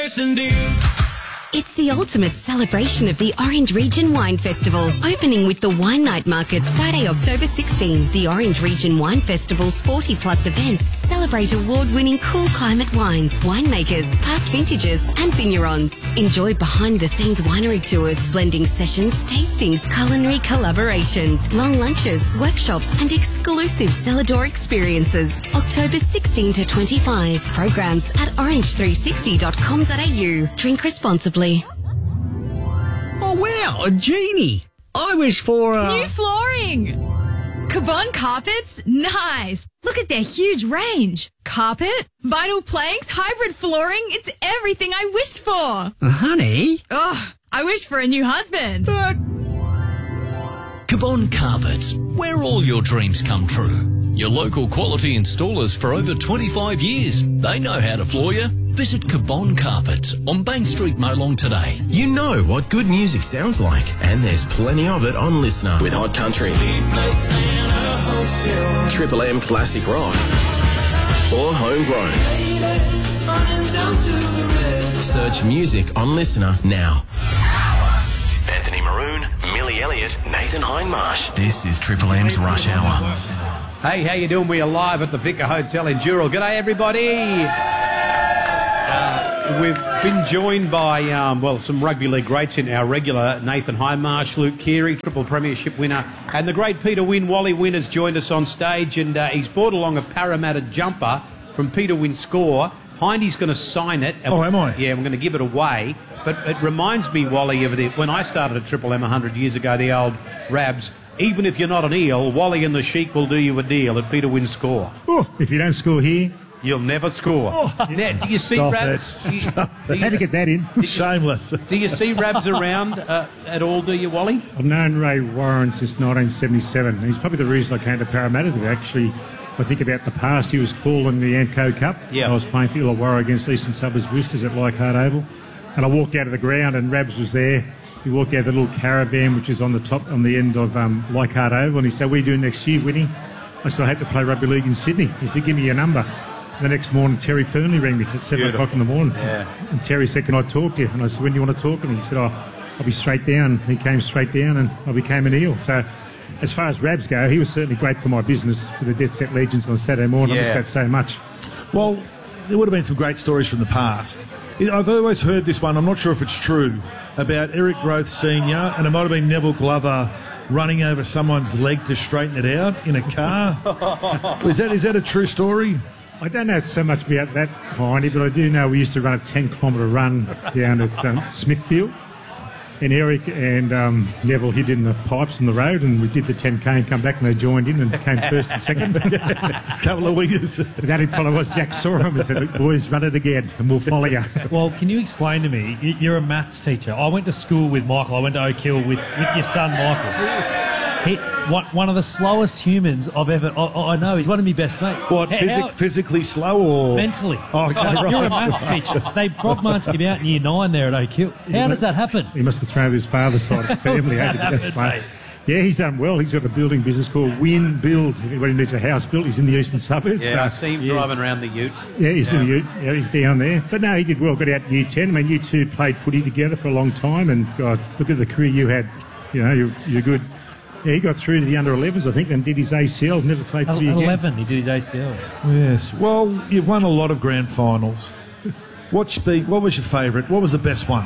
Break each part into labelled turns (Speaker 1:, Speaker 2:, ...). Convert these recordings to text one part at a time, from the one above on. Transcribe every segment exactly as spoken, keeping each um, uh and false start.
Speaker 1: It's the ultimate celebration of the Orange Region Wine Festival, opening with the Wine Night Markets Friday, October sixteenth. The Orange Region Wine Festival's forty plus events celebrate award-winning cool climate wines, winemakers, past vintages and vignerons. Enjoy behind-the-scenes winery tours, blending sessions, tastings, culinary collaborations, long lunches, workshops and exclusive cellar door experiences. October sixteenth to twenty-fifth. Programs at orange three sixty dot com dot a u. Drink responsibly.
Speaker 2: Oh wow, a genie! I wish for uh...
Speaker 3: new flooring. Cabon carpets, nice. Look at their huge range. Carpet, vinyl planks, hybrid flooring. It's everything I wished for.
Speaker 2: Uh, honey.
Speaker 3: Oh, I wish for a new husband.
Speaker 2: But
Speaker 4: Cabon Carpets, where all your dreams come true. Your local quality installers for over twenty-five years. They know how to floor you. Visit Cabon Carpets on Bank Street, Molong today.
Speaker 5: You know what good music sounds like, and there's plenty of it on Listener with Hot Country, Triple M Classic Rock, or Homegrown. Search music on Listener now. Anthony Maroon, Millie Elliott, Nathan Hindmarsh. This is Triple M's Rush Hour.
Speaker 6: Hey, how you doing? We are live at the Vicar Hotel in Dural. G'day, everybody. Uh, we've been joined by, um, well, some rugby league greats in our regular Nathan Hindmarsh, Luke Keary, triple premiership winner, and the great Peter Wynn. Wally Wynn has joined us on stage, and uh, he's brought along a Parramatta jumper from Peter Wynn Score. Hindy's going to sign it.
Speaker 7: Oh, am I?
Speaker 6: Yeah, I'm going to give it away. But it reminds me, Wally, of the, when I started at Triple M one hundred years ago, the old Rabs. Even if you're not an eel, Wally and the Sheik will do you a deal at Peter Wynn Score.
Speaker 7: Oh, if you don't score here,
Speaker 6: you'll never score. Oh, Ned, do you see
Speaker 7: stop
Speaker 6: Rabs?
Speaker 7: It.
Speaker 6: Do you,
Speaker 7: Stop
Speaker 6: do you,
Speaker 7: How to get that in? Shameless.
Speaker 6: Do you see Rabs around uh, at all, do you, Wally?
Speaker 7: I've known Ray Warren since nineteen seventy-seven. He's probably the reason I came to Parramatta to actually, if I think about the past, he was calling the Amco Cup.
Speaker 6: Yeah.
Speaker 7: I was playing for Illawarra against Eastern Suburbs Roosters at Leichhardt Oval. And I walked out of the ground and Rabs was there. He walked out of the little caravan, which is on the top, on the end of um, Leichhardt Oval, and he said, "What are you doing next year, Winnie?" I said, "I hope to play rugby league in Sydney." He said, "Give me your number." The next morning, Terry Fernley rang me at seven
Speaker 6: Beautiful.
Speaker 7: o'clock in the morning.
Speaker 6: Yeah.
Speaker 7: And Terry said, "Can I talk to you?" And I said, "When do you want to talk?" And he said, "Oh, I'll be straight down." And he came straight down, and I became an eel. So, as far as Rabs go, he was certainly great for my business with the Dead Set Legends on Saturday morning.
Speaker 6: Yeah.
Speaker 7: I missed that so much.
Speaker 8: Well, there would have been some great stories from the past. I've always heard this one, I'm not sure if it's true, about Eric Groth Senior, and it might have been Neville Glover running over someone's leg to straighten it out in a car. is that is that a true story?
Speaker 7: I don't know so much about that, Hindy, but I do know we used to run a ten kilometre run down at um, Smithfield. And Eric and um, Neville hid in the pipes in the road, and we did the ten K and come back, and they joined in and came first and second.
Speaker 8: A couple of wingers.
Speaker 7: The only problem was Jack saw him and said, "Boys, run it again, and we'll follow you."
Speaker 9: Well, can you explain to me, you're a maths teacher. I went to school with Michael. I went to Oak Hill with, with your son, Michael. He, one, one of the slowest humans I've ever... I, I know, he's one of my best mates.
Speaker 8: What,
Speaker 9: How,
Speaker 8: physic, physically slow or...?
Speaker 9: Mentally.
Speaker 8: Oh, okay, right.
Speaker 9: You're a maths teacher. They frog marched him out in year nine there at Oak Hill. How does that happen?
Speaker 7: He must have thrown his father's side of the family.
Speaker 9: How
Speaker 7: eh,
Speaker 9: does that happen, mate?
Speaker 7: Yeah, he's done well. He's got a building business called Win Build. If anybody needs a house built, he's in the eastern suburbs.
Speaker 6: Yeah, I
Speaker 7: so,
Speaker 6: see him
Speaker 7: yeah.
Speaker 6: driving around the ute.
Speaker 7: Yeah, he's
Speaker 6: Yeah.
Speaker 7: in the ute. Yeah, he's down there. But no, he did well. Got out in year ten. I mean, you two played footy together for a long time, and God, look at the career you had. You know, you're, you're good. Yeah, he got through to the under elevens, I think, and did his A C L. Never played footy again.
Speaker 9: eleven, he did his A C L.
Speaker 8: Yes. Well, you've won a lot of grand finals. What's the, what was your favourite? What was the best one?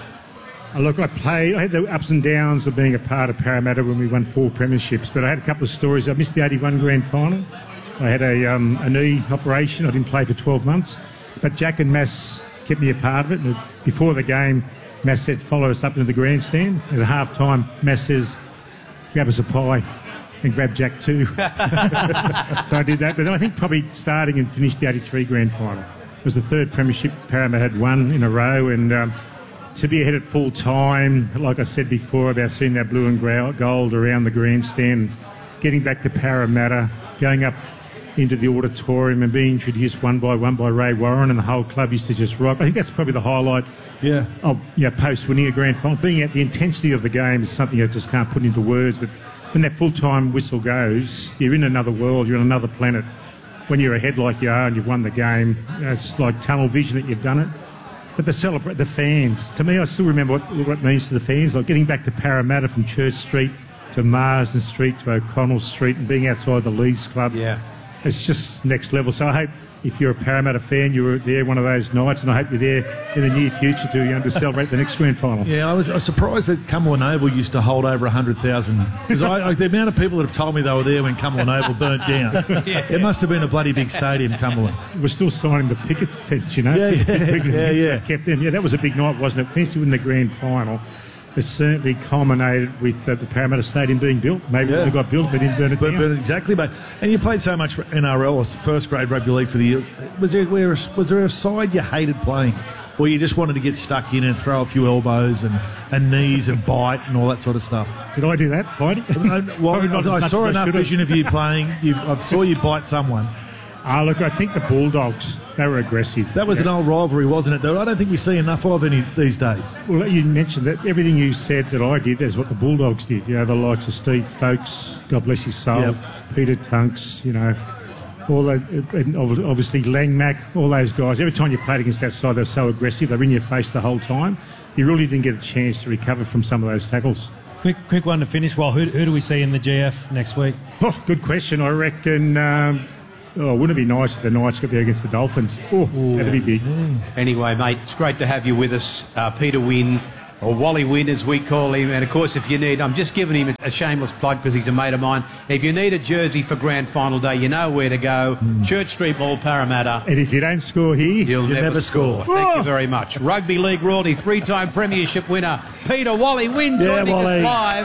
Speaker 7: Oh, look, I played. I had the ups and downs of being a part of Parramatta when we won four premierships, but I had a couple of stories. I missed the eighty-one grand final. I had a, um, a knee operation. I didn't play for twelve months, but Jack and Mass kept me a part of it. And before the game, Mass said, "Follow us up into the grandstand." At half-time, Mass says, "Grab us a pie," and grab Jack too. So I did that. But then I think probably starting and finished the eighty-three grand final. It was the third premiership Parramatta had won in a row, and um, to be ahead at full time, like I said before about seeing that blue and gold around the grandstand, getting back to Parramatta, going up into the auditorium and being introduced one by one by Ray Warren, and the whole club used to just rock. I think that's probably the highlight
Speaker 8: yeah.
Speaker 7: of you know, post-winning a grand final. Being at the intensity of the game is something I just can't put into words, but when that full-time whistle goes, you're in another world, you're on another planet. When you're ahead like you are and you've won the game, you know, it's like tunnel vision that you've done it. But the celebrate the fans. To me, I still remember what, what it means to the fans. Like getting back to Parramatta from Church Street to Marsden Street to O'Connell Street and being outside the Leagues Club.
Speaker 6: Yeah.
Speaker 7: It's just next level. So I hope if you're a Parramatta fan, you were there one of those nights, and I hope you're there in the near future to, you know, to celebrate the next grand final.
Speaker 8: Yeah, I was, I was surprised that Cumberland Oval used to hold over one hundred thousand. Because I, I, the amount of people that have told me they were there when Cumberland Oval burnt down, yeah. It must have been a bloody big stadium, Cumberland.
Speaker 7: We're still signing the picket fence, you know.
Speaker 8: Yeah, yeah, yeah, yeah.
Speaker 7: Kept them. Yeah, that was a big night, wasn't it? Fancy winning the grand final. It certainly culminated with uh, the Parramatta Stadium being built. Maybe
Speaker 8: Yeah.
Speaker 7: it got built if they didn't burn it
Speaker 8: But,
Speaker 7: down.
Speaker 8: but exactly, mate. And you played so much N R L or first grade rugby league for the years. Was there where, was there a side you hated playing, or you just wanted to get stuck in and throw a few elbows and, and knees and bite and all that sort of stuff?
Speaker 7: Did I do that, Bitey?
Speaker 8: Well,
Speaker 7: Probably not as
Speaker 8: I
Speaker 7: much
Speaker 8: saw
Speaker 7: as I
Speaker 8: enough
Speaker 7: should have.
Speaker 8: vision of you playing. You, I saw you bite someone.
Speaker 7: Ah, look, I think the Bulldogs, they were aggressive.
Speaker 8: That was
Speaker 7: Yeah.
Speaker 8: an old rivalry, wasn't it? Though I don't think we see enough of any these days.
Speaker 7: Well, you mentioned that everything you said that I did is what the Bulldogs did. You know, the likes of Steve Folkes, God bless his soul,
Speaker 8: Yep.
Speaker 7: Peter Tunks, you know, all that, and obviously Lang Mac, all those guys. Every time you played against that side, they were so aggressive. They were in your face the whole time. You really didn't get a chance to recover from some of those tackles.
Speaker 9: Quick, quick one to finish. Well, who, who do we see in the G F next week?
Speaker 7: Oh, good question. I reckon. Um, oh, wouldn't it be nice if the Knights got there against the Dolphins? Oh, that'd be big.
Speaker 6: Anyway, mate, it's great to have you with us. Uh, Peter Wynn, or Wally Wynn as we call him. And of course, if you need, I'm just giving him a shameless plug because he's a mate of mine. If you need a jersey for grand final day, you know where to go. Church Street Mall, Parramatta.
Speaker 7: And if you don't score here,
Speaker 6: You'll,
Speaker 8: You'll
Speaker 6: never,
Speaker 8: never
Speaker 6: score.
Speaker 8: score.
Speaker 6: Thank
Speaker 7: Oh.
Speaker 6: you very much. Rugby League royalty, three-time premiership winner, Peter Wally Wynn,
Speaker 8: Yeah,
Speaker 6: joining
Speaker 8: Wally.
Speaker 6: us live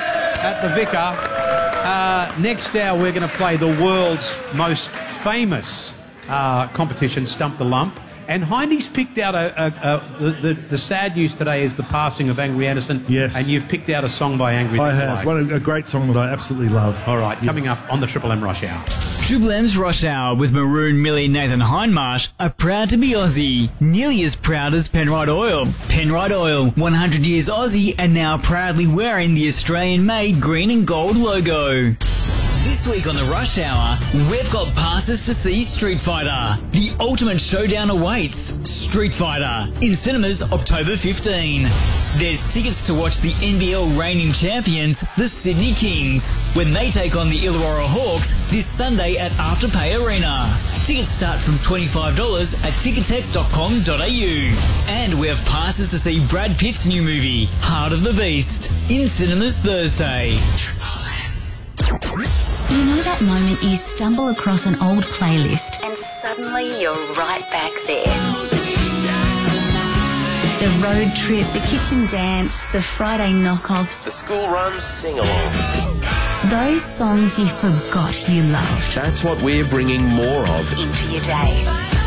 Speaker 6: at the Vicar. Uh, next hour, we're going to play the world's most famous uh, competition, Stump the Lump. And Heine's picked out a, a, a the, the, the sad news today is the passing of Angry Anderson.
Speaker 8: Yes.
Speaker 6: And you've picked out a song by Angry
Speaker 8: I
Speaker 6: Nicolai.
Speaker 8: have. What a, a great song that I absolutely love.
Speaker 6: All right, coming up on the Triple M Rush Hour.
Speaker 10: Triple M's Rush Hour with Maroon, Millie, Nathan Hindmarsh are proud to be Aussie. Nearly as proud as Penrite Oil. Penrite Oil, one hundred years Aussie and now proudly wearing the Australian-made green and gold logo. This week on the Rush Hour, we've got passes to see Street Fighter. The ultimate showdown awaits. Street Fighter in cinemas October fifteenth. There's tickets to watch the N B L reigning champions, the Sydney Kings, when they take on the Illawarra Hawks this Sunday at Afterpay Arena. Tickets start from twenty-five dollars at ticketek dot com dot a u. And we have passes to see Brad Pitt's new movie, Heart of the Beast, in cinemas Thursday.
Speaker 11: You know that moment you stumble across an old playlist and suddenly you're right back there. The road trip, the kitchen dance, the Friday knockoffs.
Speaker 5: The school run sing-along.
Speaker 11: Those songs you forgot you loved.
Speaker 5: That's what we're bringing more of.
Speaker 11: Into your day.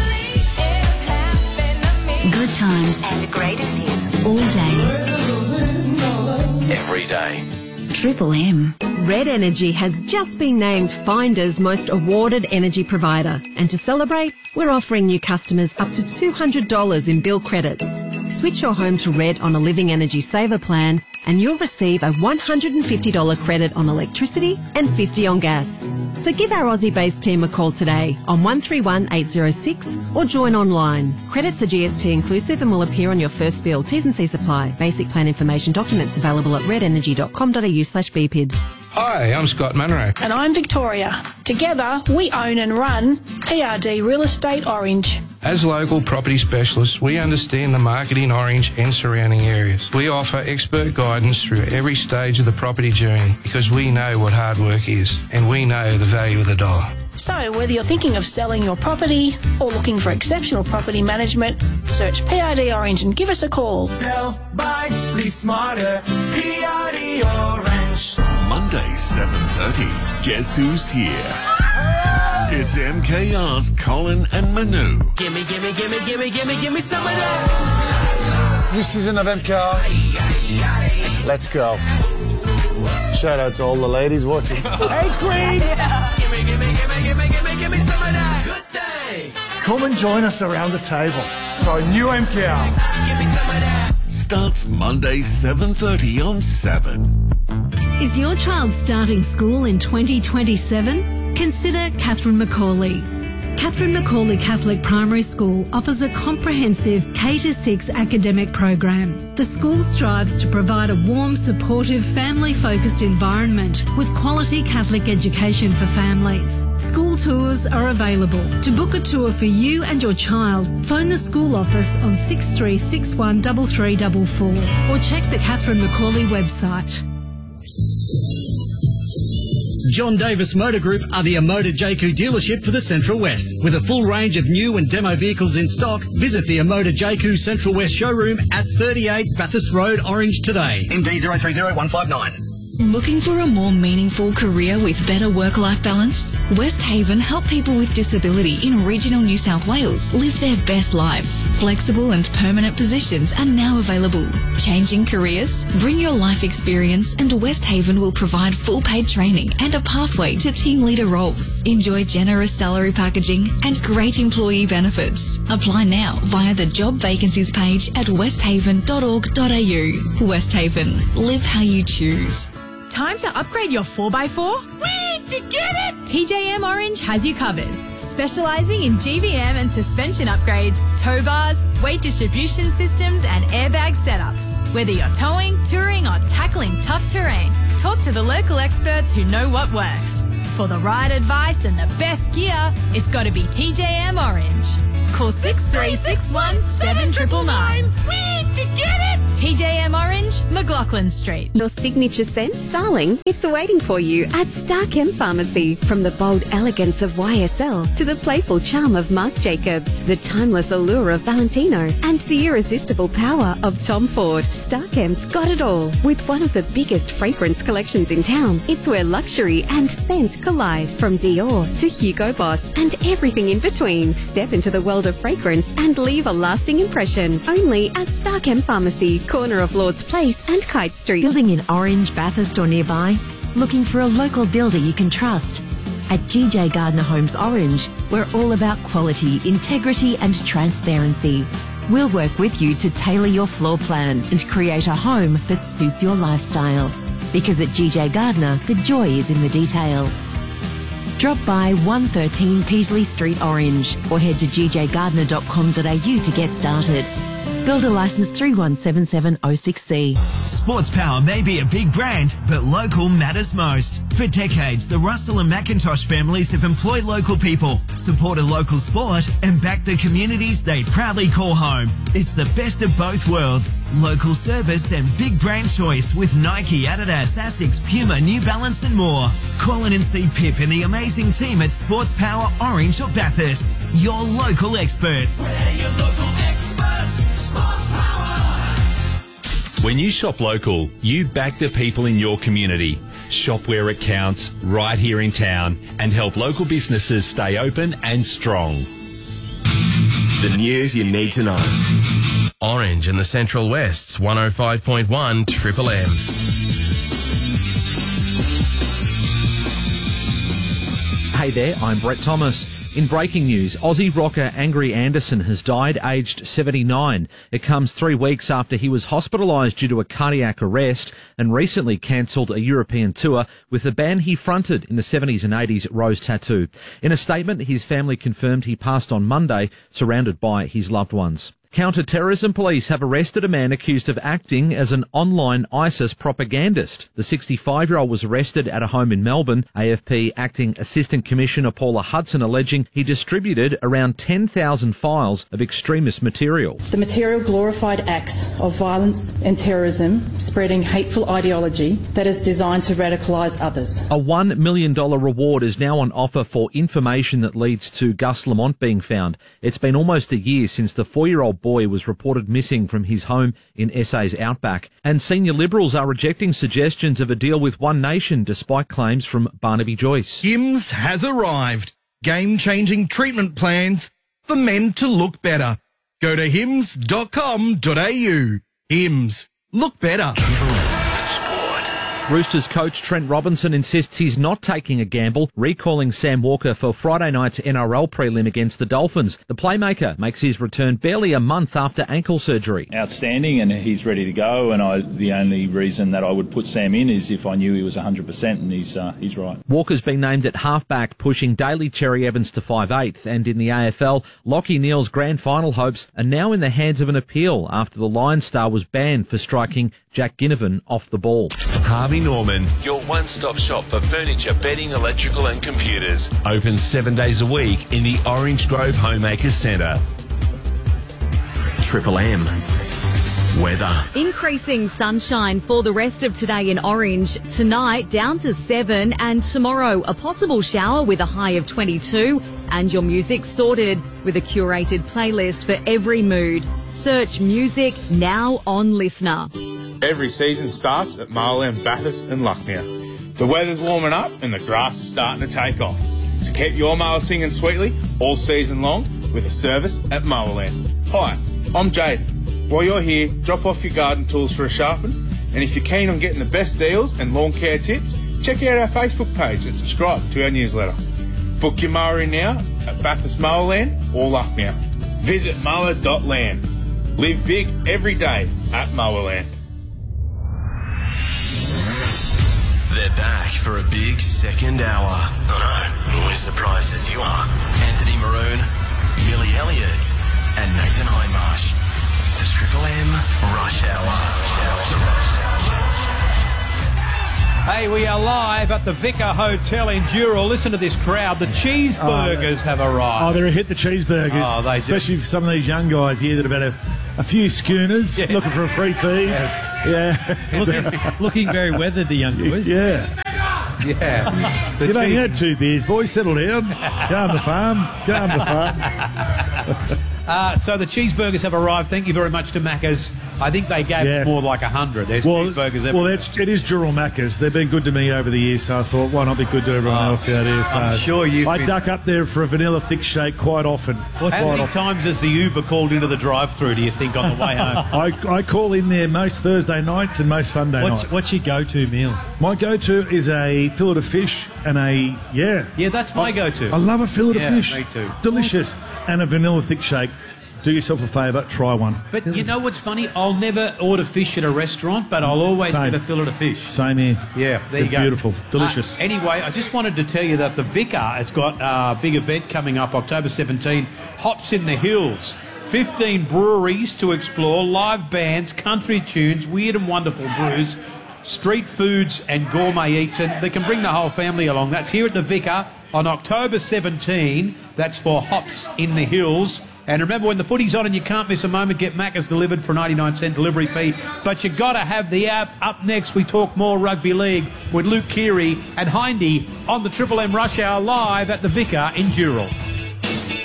Speaker 11: Good times and the greatest hits all day.
Speaker 5: Every day.
Speaker 11: Triple M.
Speaker 12: Red Energy has just been named Finder's most awarded energy provider. And to celebrate, we're offering new customers up to two hundred dollars in bill credits. Switch your home to Red on a Living Energy Saver plan and you'll receive a one hundred fifty dollars credit on electricity and fifty dollars on gas. So give our Aussie-based team a call today on one three one eight zero six or join online. Credits are G S T inclusive and will appear on your first bill. T's and C's apply. Basic plan information documents available at red energy dot com dot a u slash b p i d.
Speaker 13: Hi, I'm Scott Munro.
Speaker 14: And I'm Victoria. Together, we own and run P R D Real Estate Orange.
Speaker 13: As local property specialists, we understand the market in Orange and surrounding areas. We offer expert guidance through every stage of the property journey because we know what hard work is and we know the value of the dollar.
Speaker 14: So whether you're thinking of selling your property or looking for exceptional property management, search P R D Orange and give us a call.
Speaker 15: Sell, buy, lease smarter, P R D Orange.
Speaker 16: Monday, seven thirty. Guess who's here? It's M K R's Colin and Manu.
Speaker 15: Gimme, gimme, gimme, gimme, gimme, gimme some of that.
Speaker 17: New season of M K R. Let's go. Shout out to all the ladies watching. Hey, Queen!
Speaker 15: Gimme, gimme, gimme, gimme, gimme, gimme some of that. Good day.
Speaker 17: Come and join us around the table for a new M K R.
Speaker 15: Gimme some of that.
Speaker 16: Starts Monday, seven thirty on seven.
Speaker 18: Is your child starting school in twenty twenty-seven? Consider Catherine McCauley. Catherine Macaulay Catholic Primary School offers a comprehensive K to six academic program. The school strives to provide a warm, supportive, family-focused environment with quality Catholic education for families. School tours are available. To book a tour for you and your child, phone the school office on six three six one three three four four or check the Catherine Macaulay website.
Speaker 2: John Davis Motor Group are the Amoda J Q dealership for the Central West. With a full range of new and demo vehicles in stock, visit the Amoda J Q Central West showroom at thirty-eight Bathurst Road, Orange today. M D zero three zero one five nine.
Speaker 19: Looking for a more meaningful career with better work-life balance? Westhaven help people with disability in regional New South Wales live their best life. Flexible and permanent positions are now available. Changing careers? Bring your life experience and Westhaven will provide full-paid training and a pathway to team leader roles. Enjoy generous salary packaging and great employee benefits. Apply now via the job vacancies page at westhaven dot org dot a u. Westhaven. Live how you choose.
Speaker 3: Time to upgrade your four by four? Wait to get it! T J M Orange has you covered. Specialising in G V M and suspension upgrades, tow bars, weight distribution systems and airbag setups. Whether you're towing, touring or tackling tough terrain, talk to the local experts who know what works. For the right advice and the best gear, it's got to be T J M Orange. Call six three six one seven nine nine nine. Wait to get it! T J M Orange, McLaughlin Street.
Speaker 1: Your signature scent, darling, it's waiting for you at Starchem Pharmacy. From the bold elegance of Y S L to the playful charm of Marc Jacobs, the timeless allure of Valentino, and the irresistible power of Tom Ford, Starchem's got it all. With one of the biggest fragrance collections in town, it's where luxury and scent collide. From Dior to Hugo Boss and everything in between. Step into the world of fragrance and leave a lasting impression. Only at Starchem Pharmacy, corner of Lord's Place and Kite Street.
Speaker 12: Building in Orange, Bathurst or nearby? Looking for a local builder you can trust? At G J Gardner Homes Orange, we're all about quality, integrity and transparency. We'll work with you to tailor your floor plan and create a home that suits your lifestyle. Because at G J Gardner, the joy is in the detail. Drop by one thirteen Peasley Street, Orange, or head to g j gardner dot com dot a u to get started. Builder licence three one seven seven oh six C.
Speaker 20: Sports Power may be a big brand, but local matters most. For decades, the Russell and McIntosh families have employed local people, supported local sport, and backed the communities they proudly call home. It's the best of both worlds. Local service and big brand choice with Nike, Adidas, Asics, Puma, New Balance and more. Call in and see Pip and the amazing team at Sports Power Orange or Bathurst. Your local experts.
Speaker 15: We're your local experts. Sports Power.
Speaker 21: When you shop local, you back the people in your community. Shop where it counts, right here in town, and help local businesses stay open and strong.
Speaker 5: The news you need to know.
Speaker 22: Orange in the Central West's one oh five point one Triple M.
Speaker 23: Hey there, I'm Brett Thomas. In breaking news, Aussie rocker Angry Anderson has died aged seventy-nine. It comes three weeks after he was hospitalised due to a cardiac arrest and recently cancelled a European tour with the band he fronted in the seventies and eighties, Rose Tattoo. In a statement, his family confirmed he passed on Monday, surrounded by his loved ones. Counter-terrorism police have arrested a man accused of acting as an online ISIS propagandist. The sixty-five-year-old was arrested at a home in Melbourne. A F P Acting Assistant Commissioner Paula Hudson alleging he distributed around ten thousand files of extremist material.
Speaker 24: The material glorified acts of violence and terrorism, spreading hateful ideology that is designed to radicalise others.
Speaker 23: A one million dollars reward is now on offer for information that leads to Gus Lamont being found. It's been almost a year since the four-year-old boy was reported missing from his home in S A's outback. And senior Liberals are rejecting suggestions of a deal with One Nation despite claims from Barnaby Joyce.
Speaker 25: Hims has arrived. Game-changing treatment plans for men to look better. Go to hims dot com dot a u. Hims. Look better.
Speaker 5: Sport.
Speaker 23: Roosters coach Trent Robinson insists he's not taking a gamble, recalling Sam Walker for Friday night's N R L prelim against the Dolphins. The playmaker makes his return barely a month after ankle surgery.
Speaker 4: Outstanding, and he's ready to go, and I, the only reason that I would put Sam in is if I knew he was one hundred percent, and he's uh, he's right.
Speaker 23: Walker's been named at halfback, pushing Daly Cherry Evans to five eighth, and in the A F L, Lachie Neale's grand final hopes are now in the hands of an appeal after the Lions star was banned for striking Jack Ginnivan off the ball.
Speaker 5: Harvey Norman, your one-stop shop for furniture, bedding, electrical and computers. Open seven days a week in the Orange Grove Homemakers Centre. Triple M. Weather.
Speaker 6: Increasing sunshine for the rest of today in Orange. Tonight down to seven, and tomorrow a possible shower with a high of twenty-two. And your music sorted with a curated playlist for every mood. Search music now on Listener.
Speaker 7: Every season starts at Marland, Bathurst and Lucknow. The weather's warming up and the grass is starting to take off. So keep your mower singing sweetly all season long with a service at Mowerland. Hi, I'm Jaden. While you're here, drop off your garden tools for a sharpen, and if you're keen on getting the best deals and lawn care tips, check out our Facebook page and subscribe to our newsletter. Book your mower in now at Bathurst Mowerland or Lucknow. Visit mower dot land. Live big every day at Mowerland.
Speaker 5: They're back for a big second hour. Oh no, we're surprised as you are. Anthony Maroon, Millie Elliott, and Nathan Hindmarsh. The Triple M Rush Hour. The Rush Hour.
Speaker 8: Hey, we are live at the Vicar Hotel in Dural. Listen to this crowd. The cheeseburgers
Speaker 9: oh,
Speaker 8: have arrived.
Speaker 9: Oh, they're a hit, the cheeseburgers.
Speaker 8: Oh, they
Speaker 9: Especially for some of these young guys here that have had a, a few schooners, yeah. looking for a free feed.
Speaker 8: Yes.
Speaker 9: Yeah.
Speaker 26: Looking, looking very weathered, the young boys.
Speaker 9: Yeah.
Speaker 8: Yeah.
Speaker 9: You've only had two beers, boys. Settle down. Go on the farm. Go on the farm.
Speaker 8: Uh, so the cheeseburgers have arrived. Thank you very much to Macca's. I think they gave
Speaker 9: yes.
Speaker 8: more like a hundred. There's
Speaker 9: well,
Speaker 8: cheeseburgers everywhere.
Speaker 9: Well, that's, it is Dural Macca's. They've been good to me over the years, so I thought, why not be good to everyone
Speaker 8: oh,
Speaker 9: else out here? So
Speaker 8: I'm sure you.
Speaker 9: I
Speaker 8: been...
Speaker 9: duck up there for a vanilla thick shake quite often.
Speaker 8: How
Speaker 9: quite
Speaker 8: many
Speaker 9: often.
Speaker 8: times has the Uber called into the drive-through, do you think, on the way home?
Speaker 9: I, I call in there most Thursday nights and most Sunday
Speaker 26: what's,
Speaker 9: nights.
Speaker 26: What's your go-to meal?
Speaker 9: My go-to is a fillet of fish and a, yeah.
Speaker 8: Yeah, that's my
Speaker 9: I,
Speaker 8: go-to.
Speaker 9: I love a fillet
Speaker 8: yeah,
Speaker 9: of fish.
Speaker 8: Me too.
Speaker 9: Delicious. And a vanilla thick shake. Do yourself a favour, try one.
Speaker 8: But you know what's funny? I'll never order fish at a restaurant, but I'll always
Speaker 9: Same.
Speaker 8: get a fillet of fish.
Speaker 9: Same here.
Speaker 8: Yeah, there
Speaker 9: They're
Speaker 8: you go.
Speaker 9: Beautiful, delicious.
Speaker 8: Uh, anyway, I just wanted to tell you that the Vicar has got a big event coming up October seventeenth, Hops in the Hills. fifteen breweries to explore, live bands, country tunes, weird and wonderful brews, street foods and gourmet eats, and they can bring the whole family along. That's here at the Vicar on October seventeenth. That's for Hops in the Hills. And remember, when the footy's on and you can't miss a moment, get Macca's delivered for a ninety-nine cent delivery fee. But you got to have the app. Up next, we talk more rugby league with Luke Keary and Hindy on the Triple M Rush Hour live at the Vicar in Dural.